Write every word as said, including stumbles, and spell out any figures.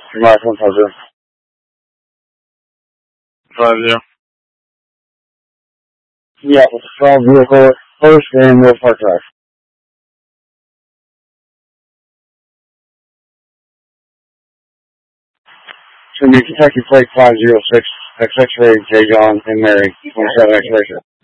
Mark one five zero. Five zero. Yeah, with the twelve vehicle first and Mill Park Drive. To be Kentucky Plate five zero six, X X-ray, J. John and Mary, twenty-seven X-ray.